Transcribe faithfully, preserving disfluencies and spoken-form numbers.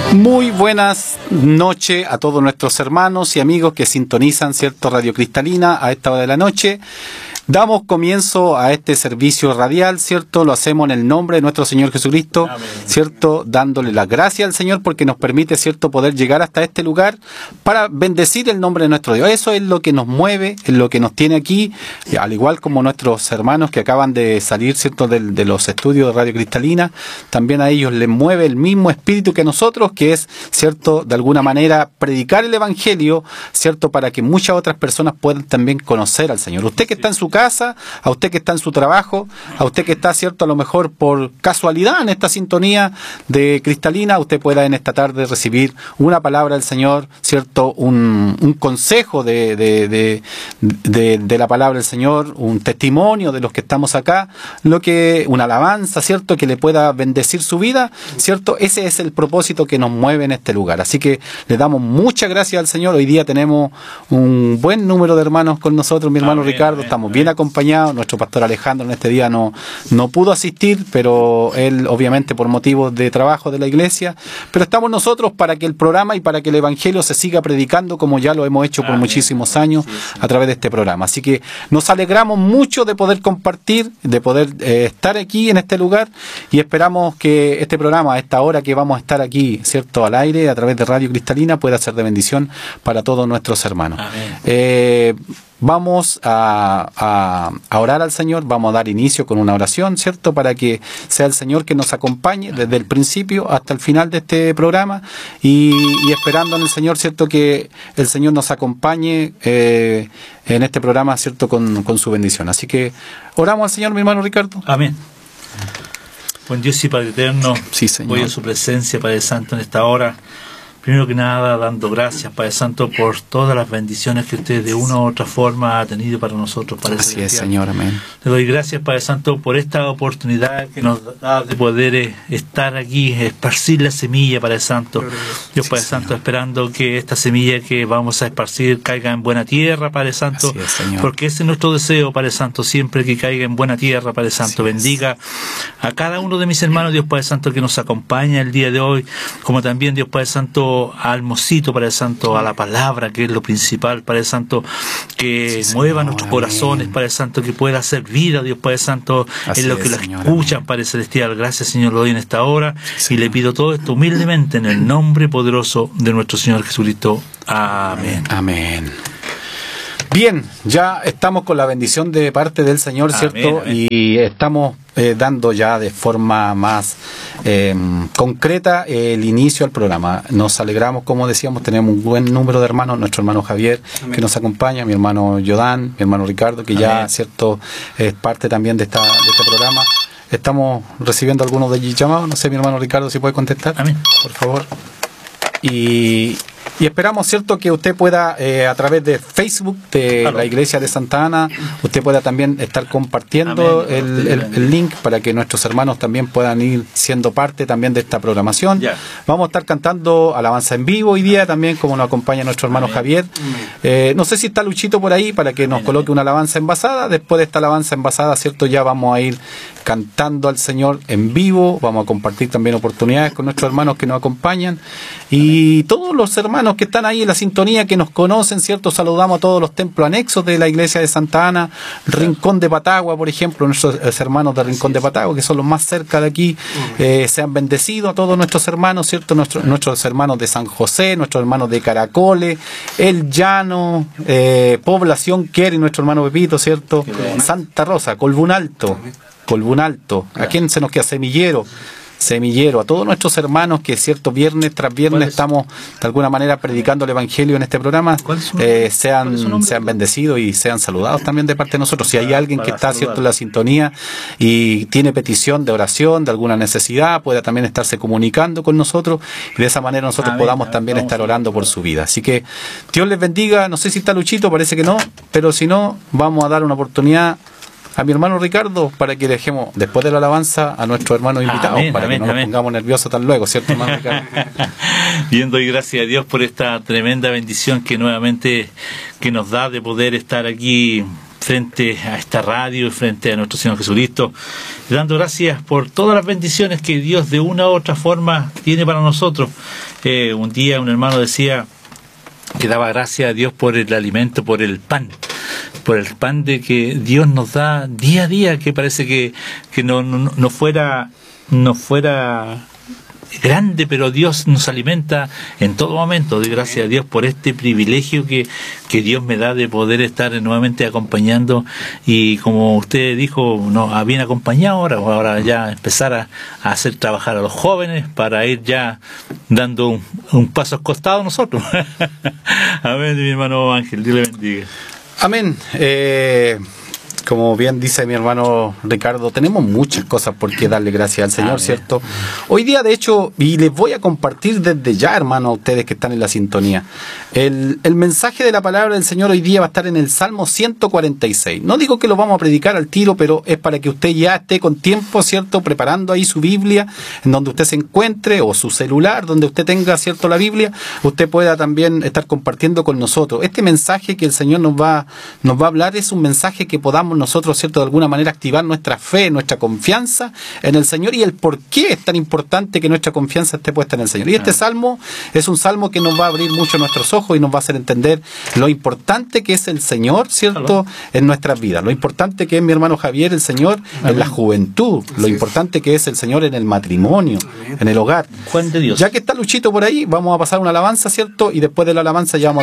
Muy buenas noches a todos nuestros hermanos y amigos que sintonizan, ¿cierto?, Radio Cristalina a esta hora de la noche. Damos comienzo a este servicio radial, ¿cierto? Lo hacemos en el nombre de nuestro Señor Jesucristo, amén, ¿cierto? Dándole las gracias al Señor porque nos permite, ¿cierto?, poder llegar hasta este lugar para bendecir el nombre de nuestro Dios. Eso es lo que nos mueve, es lo que nos tiene aquí, al igual como nuestros hermanos que acaban de salir, ¿cierto?, de, de los estudios de Radio Cristalina. También a ellos les mueve el mismo espíritu que a nosotros, que es, ¿cierto?, de alguna manera predicar el Evangelio, ¿cierto?, para que muchas otras personas puedan también conocer al Señor. Usted que está en su casa, casa, a usted que está en su trabajo, a usted que está, cierto, a lo mejor por casualidad en esta sintonía de Cristalina, usted pueda en esta tarde recibir una palabra del Señor, cierto, un, un consejo de, de, de, de, de la palabra del Señor, un testimonio de los que estamos acá, lo que, una alabanza, cierto, que le pueda bendecir su vida, cierto. Ese es el propósito que nos mueve en este lugar. Así que le damos muchas gracias al Señor. Hoy día tenemos un buen número de hermanos con nosotros, mi hermano amén, Ricardo, amén, estamos bien acompañado. Nuestro pastor Alejandro en este día no, no pudo asistir, pero él obviamente por motivos de trabajo de la iglesia, pero estamos nosotros para que el programa y para que el Evangelio se siga predicando como ya lo hemos hecho por amén, muchísimos años sí, sí. a través de este programa. Así que nos alegramos mucho de poder compartir, de poder eh, estar aquí en este lugar y esperamos que este programa, a esta hora que vamos a estar aquí, cierto, al aire a través de Radio Cristalina, pueda ser de bendición para todos nuestros hermanos. Eh, Vamos a, a, a orar al Señor, vamos a dar inicio con una oración, ¿cierto? Para que sea el Señor que nos acompañe desde el principio hasta el final de este programa y, y esperando en el Señor, ¿cierto? Que el Señor nos acompañe eh, en este programa, ¿cierto? Con, con su bendición. Así que oramos al Señor, mi hermano Ricardo. Amén. Buen Dios y Padre eterno, sí, Señor. Voy a su presencia, Padre Santo, en esta hora. Primero que nada, dando gracias, Padre Santo, por todas las bendiciones que usted de una u otra forma ha tenido para nosotros, Padre Así es, Señor, amén. Le doy gracias, Padre Santo, por esta oportunidad que nos da de poder eh, estar aquí, esparcir la semilla, Padre Santo. Dios, sí, Padre Señor. Santo, esperando que esta semilla que vamos a esparcir caiga en buena tierra, Padre Santo. Así es, Señor. Porque ese es nuestro deseo, Padre Santo, siempre que caiga en buena tierra, Padre Santo. Así bendiga es. A cada uno de mis hermanos, Dios Padre Santo, que nos acompaña el día de hoy, como también, Dios Padre Santo, al mocito, Padre Santo, a la palabra, que es lo principal, Padre Santo, que sí, mueva Señor, nuestros amén. Corazones, Padre Santo, que pueda hacer vida, Dios Padre Santo, así en lo que es, lo Señor, escuchan, amén. Padre Celestial. Gracias, Señor, lo doy en esta hora sí, y le pido todo esto humildemente en el nombre poderoso de nuestro Señor Jesucristo. Amén. Amén. Bien, ya estamos con la bendición de parte del Señor, ¿cierto? Amén, amén. Y estamos eh, dando ya de forma más eh, concreta eh, el inicio al programa. Nos alegramos, como decíamos, tenemos un buen número de hermanos, nuestro hermano Javier, amén. Que nos acompaña, mi hermano Yodán, mi hermano Ricardo, que amén. Ya, ¿cierto?, es parte también de, esta, de este programa. Estamos recibiendo algunos de ellos llamados, no sé, mi hermano Ricardo, si puede contestar, amén. Por favor. Y... Y esperamos, ¿cierto?, que usted pueda, eh, a través de Facebook de claro. la Iglesia de Santa Ana, usted pueda también estar compartiendo amén, el, el, el link para que nuestros hermanos también puedan ir siendo parte también de esta programación. Ya. Vamos a estar cantando alabanza en vivo hoy día también, como nos acompaña nuestro hermano amén. Javier. Eh, no sé si está Luchito por ahí para que nos coloque una alabanza envasada. Después de esta alabanza envasada, ¿cierto?, ya vamos a ir cantando al Señor en vivo. Vamos a compartir también oportunidades con nuestros hermanos que nos acompañan. Y todos los hermanos que están ahí en la sintonía, que nos conocen, ¿cierto? Saludamos a todos los templos anexos de la iglesia de Santa Ana, Rincón de Patagua, por ejemplo, nuestros hermanos de Rincón de Patagua, que son los más cerca de aquí, eh, sean bendecidos a todos nuestros hermanos, ¿cierto? Nuestros, nuestros hermanos de San José, nuestros hermanos de Caracoles, El Llano, eh, Población Quer y nuestro hermano Pepito, ¿cierto? Santa Rosa, Colbún Alto, Colbún Alto, ¿a quién se nos queda? Semillero. Semillero, a todos nuestros hermanos que cierto viernes tras viernes estamos de alguna manera predicando el Evangelio en este programa, eh, sean, sean bendecidos y sean saludados también de parte de nosotros. Si hay alguien que está cierto en la sintonía y tiene petición de oración, de alguna necesidad, pueda también estarse comunicando con nosotros y de esa manera nosotros amén, podamos amén, también estar orando por su vida. Así que Dios les bendiga. No sé si está Luchito, parece que no, pero si no, vamos a dar una oportunidad a mi hermano Ricardo para que dejemos después de la alabanza a nuestros hermanos invitados, amén, para amén, que no amén. Nos pongamos nerviosos tan luego, ¿cierto, hermano Ricardo? Bien, doy gracias a Dios por esta tremenda bendición que nuevamente que nos da de poder estar aquí frente a esta radio y frente a nuestro Señor Jesucristo, dando gracias por todas las bendiciones que Dios de una u otra forma tiene para nosotros. Eh, un día un hermano decía que daba gracias a Dios por el alimento, por el pan, por el pan de que Dios nos da día a día, que parece que, que no, no, no fuera, no fuera grande, pero Dios nos alimenta en todo momento. Doy gracias a Dios por este privilegio que, que Dios me da de poder estar nuevamente acompañando, y como usted dijo, nos ha bien acompañado ahora, ahora ya empezar a, a hacer trabajar a los jóvenes para ir ya dando un, un paso al costado nosotros. Amén, mi hermano Ángel, Dios le bendiga. Amén. Eh, como bien dice mi hermano Ricardo, tenemos muchas cosas por qué darle gracias al Señor, Amén. ¿Cierto? Hoy día, de hecho, y les voy a compartir desde ya, hermano, a ustedes que están en la sintonía, el, el mensaje de la palabra del Señor hoy día va a estar en el Salmo ciento cuarenta y seis. No digo que lo vamos a predicar al tiro, pero es para que usted ya esté con tiempo, ¿cierto? Preparando ahí su Biblia, en donde usted se encuentre, o su celular, donde usted tenga, ¿cierto?, la Biblia, usted pueda también estar compartiendo con nosotros. Este mensaje que el Señor nos va, nos va a hablar es un mensaje que podamos nosotros, ¿cierto?, de alguna manera activar nuestra fe, nuestra confianza en el Señor, y el por qué es tan importante que nuestra confianza esté puesta en el Señor. Y este salmo es un salmo que nos va a abrir mucho nuestros ojos y nos va a hacer entender lo importante que es el Señor, ¿cierto?, en nuestras vidas. Lo importante que es, mi hermano Javier, el Señor en la juventud. Lo importante que es el Señor en el matrimonio, en el hogar. Juan de Dios. Ya que está Luchito por ahí, vamos a pasar una alabanza, ¿cierto? Y después de la alabanza ya vamos a